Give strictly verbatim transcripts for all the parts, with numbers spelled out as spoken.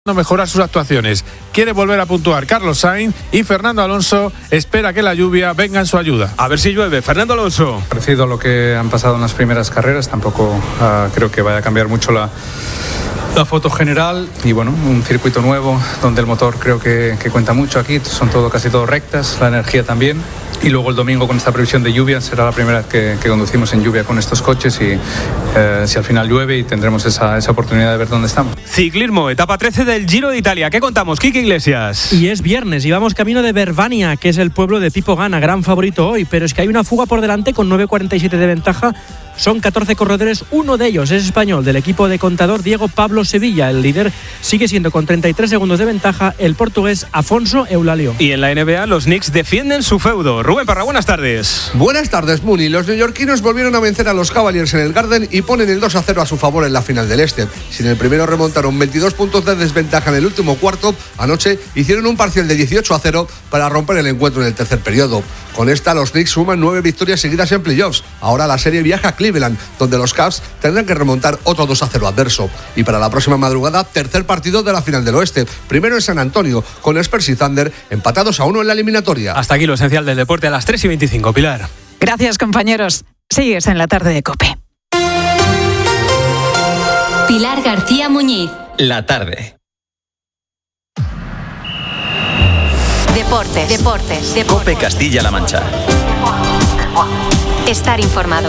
mejorar sus actuaciones. Quiere volver a puntuar Carlos Sainz y Fernando Alonso espera que la lluvia venga en su ayuda. A ver si llueve. Fernando Alonso. Parecido a lo que han pasado en las primeras carreras, tampoco uh, creo que vaya a cambiar mucho la, la foto general. Y bueno, un circuito nuevo donde el motor creo que, que cuenta mucho aquí. Son todo, casi todo rectas, la energía también. Y luego el domingo con esta previsión de lluvia será la primera vez que, que conducimos en lluvia con estos coches y eh, si al final llueve y tendremos esa, esa oportunidad de ver dónde estamos. Ciclismo, etapa trece del Giro de Italia. ¿Qué contamos, Quique Iglesias? Y es viernes y vamos camino de Verbania, que es el pueblo de Pipo Gana, gran favorito hoy, pero es que hay una fuga por delante con nueve cuarenta y siete de ventaja. Son catorce corredores, uno de ellos es español, del equipo de contador Diego Pablo Sevilla. El líder sigue siendo con treinta y tres segundos de ventaja el portugués Afonso Eulalio. Y en la N B A los Knicks defienden su feudo. Rubén Parra, buenas tardes. Buenas tardes, Muni. Los neoyorquinos volvieron a vencer a los Cavaliers en el Garden y ponen el dos a cero a su favor en la final del Este. Si en el primero remontaron veintidós puntos de desventaja en el último cuarto, anoche hicieron un parcial de dieciocho a cero para romper el encuentro en el tercer periodo. Con esta, los Knicks suman nueve victorias seguidas en playoffs. Ahora la serie viaja a Cleveland, donde los Cavs tendrán que remontar otro dos a cero adverso. Y para la próxima madrugada, tercer partido de la final del Oeste. Primero en San Antonio, con Spurs y Thunder empatados a uno en la eliminatoria. Hasta aquí lo esencial del deporte a las tres y veinticinco. Pilar. Gracias, compañeros. Sigues en la tarde de COPE. Pilar García Muñiz. La tarde. Deportes, deportes, deportes. COPE Castilla-La Mancha. Estar informado.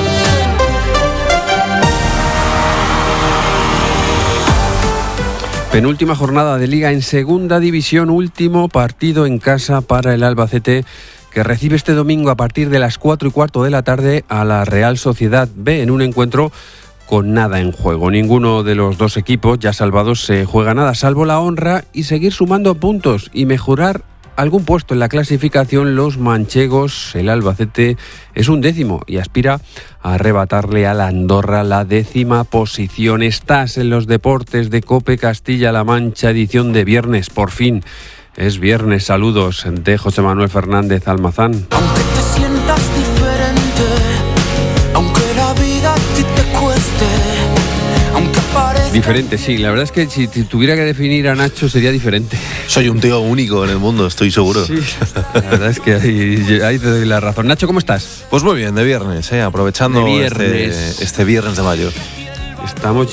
Penúltima jornada de Liga en Segunda División, último partido en casa para el Albacete, que recibe este domingo a partir de las cuatro y cuarto de la tarde a la Real Sociedad B en un encuentro con nada en juego. Ninguno de los dos equipos ya salvados se juega nada, salvo la honra y seguir sumando puntos y mejorar algún puesto en la clasificación. Los manchegos, el Albacete es un décimo y aspira a arrebatarle a la Andorra la décima posición. Estás en los deportes de COPE Castilla-La Mancha, edición de viernes, por fin. Es viernes, saludos de José Manuel Fernández Almazán. Aunque te sientas diferente, aunque la vida a ti te cueste, aunque parezca... Diferente, sí, la verdad es que si tuviera que definir a Nacho sería diferente. Soy un tío único en el mundo, estoy seguro. Sí, la verdad es que ahí, ahí te doy la razón. Nacho, ¿cómo estás? Pues muy bien, de viernes, ¿eh? aprovechando de viernes. Este, este viernes de mayo. Estamos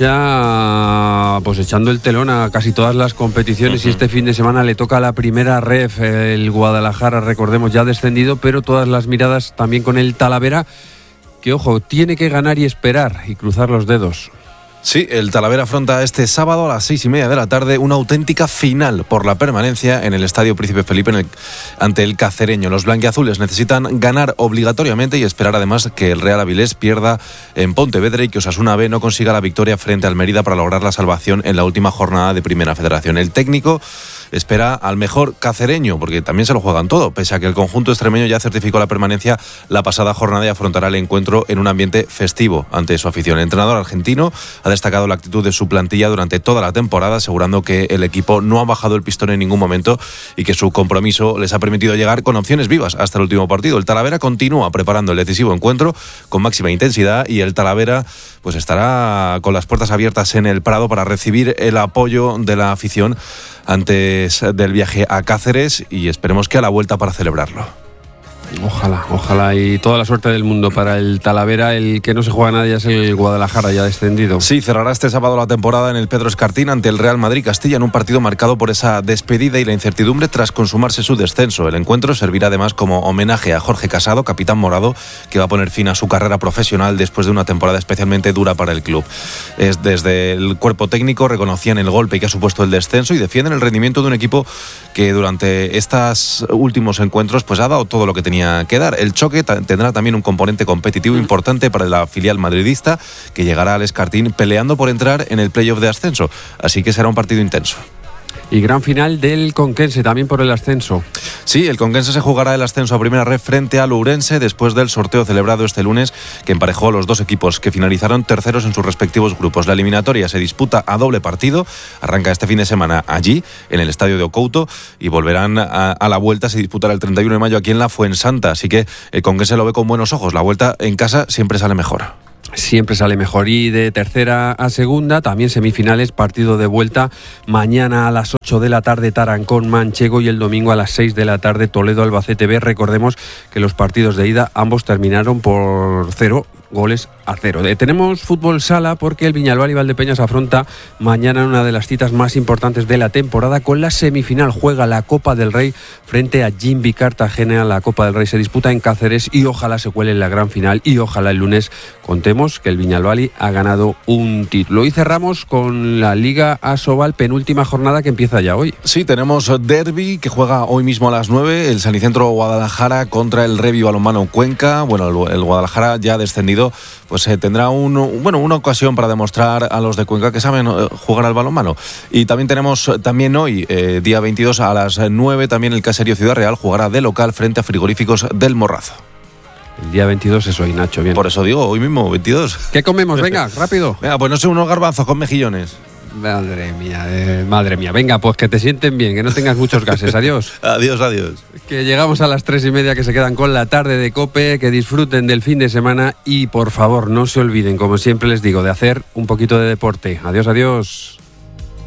ya pues echando el telón a casi todas las competiciones. Uh-huh. Y este fin de semana le toca a la primera ref. El Guadalajara, recordemos, ya ha descendido, pero todas las miradas también con el Talavera, que ojo, tiene que ganar y esperar y cruzar los dedos. Sí, el Talavera afronta este sábado a las seis y media de la tarde una auténtica final por la permanencia en el Estadio Príncipe Felipe en el, ante el Cacereño. Los blanquiazules necesitan ganar obligatoriamente y esperar además que el Real Avilés pierda en Pontevedra y que Osasuna B no consiga la victoria frente al Mérida para lograr la salvación en la última jornada de Primera Federación. El técnico espera al mejor cacereño, porque también se lo juegan todo, pese a que el conjunto extremeño ya certificó la permanencia la pasada jornada y afrontará el encuentro en un ambiente festivo ante su afición. El entrenador argentino ha destacado la actitud de su plantilla durante toda la temporada, asegurando que el equipo no ha bajado el pistón en ningún momento y que su compromiso les ha permitido llegar con opciones vivas hasta el último partido. El Talavera continúa preparando el decisivo encuentro con máxima intensidad y el Talavera pues estará con las puertas abiertas en el Prado para recibir el apoyo de la afición antes del viaje a Cáceres y esperemos que a la vuelta para celebrarlo. Ojalá, ojalá y toda la suerte del mundo para el Talavera. El que no se juega nadie es el Guadalajara, ya descendido. Sí, cerrará este sábado la temporada en el Pedro Escartín ante el Real Madrid Castilla en un partido marcado por esa despedida y la incertidumbre tras consumarse su descenso. El encuentro servirá además como homenaje a Jorge Casado, capitán morado, que va a poner fin a su carrera profesional después de una temporada especialmente dura para el club. Es desde el cuerpo técnico reconocían el golpe que ha supuesto el descenso y defienden el rendimiento de un equipo que durante estos últimos encuentros pues ha dado todo lo que tenía que dar. El choque t- tendrá también un componente competitivo importante para la filial madridista, que llegará al Escartín peleando por entrar en el playoff de ascenso, así que será un partido intenso. Y gran final del Conquense, también por el ascenso. Sí, el Conquense se jugará el ascenso a primera red frente al Ourense después del sorteo celebrado este lunes que emparejó a los dos equipos que finalizaron terceros en sus respectivos grupos. La eliminatoria se disputa a doble partido, arranca este fin de semana allí, en el estadio de Ocouto, y volverán a, a la vuelta, se disputará el treinta y uno de mayo aquí en la Fuensanta, así que el Conquense lo ve con buenos ojos. La vuelta en casa siempre sale mejor. siempre sale mejor. Y de tercera a segunda, también semifinales, partido de vuelta. Mañana a las ocho de la tarde Tarancón Manchego y el domingo a las seis de la tarde Toledo Albacete B. Recordemos que los partidos de ida ambos terminaron por cero goles a cero. Eh, tenemos fútbol sala porque el Viñalbal y Valdepeñas afronta mañana una de las citas más importantes de la temporada con la semifinal. Juega la Copa del Rey frente a Jimby Cartagena. La Copa del Rey se disputa en Cáceres y ojalá se cuele en la gran final y ojalá el lunes contemos que el Viñalbal ha ganado un título. Y cerramos con la Liga Asobal, penúltima jornada que empieza ya hoy. Sí, tenemos derbi que juega hoy mismo a las nueve, el Sanicentro Guadalajara contra el Revi Balonmano Cuenca. Bueno, el, el Guadalajara ya ha descendido, pues eh, tendrá un, bueno, una ocasión para demostrar a los de Cuenca que saben eh, jugar al balonmano. Y también tenemos también hoy, eh, día veintidós a las nueve, también el Caserío Ciudad Real jugará de local frente a Frigoríficos del Morrazo. El día veintidós es hoy, Nacho, bien. Por eso digo, hoy mismo, veintidós. ¿Qué comemos? Venga, rápido. Venga, pues no sé, unos garbanzos con mejillones. Madre mía, eh, madre mía. Venga, pues que te sienten bien, que no tengas muchos gases. Adiós. Adiós, adiós. Que llegamos a las tres y media, que se quedan con la tarde de COPE, que disfruten del fin de semana y por favor no se olviden, como siempre les digo, de hacer un poquito de deporte. Adiós, adiós.